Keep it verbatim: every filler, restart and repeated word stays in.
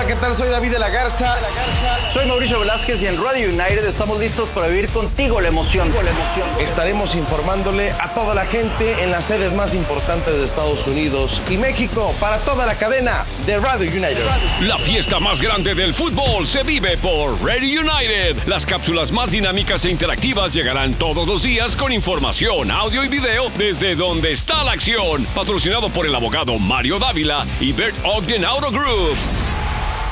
¿qué tal? Soy David de la Garza. Soy Mauricio Velázquez y en Radio United estamos listos para vivir contigo la emoción. La emoción. Estaremos informándole a toda la gente en las sedes más importantes de Estados Unidos y México para toda la cadena de Radio United. La fiesta más grande del fútbol se vive por Radio United. Las cápsulas más dinámicas e interactivas llegarán todos los días con información, audio y video desde donde está la acción. Patrocinado por el abogado Mario Dávila y Bert Ogden Auto Group.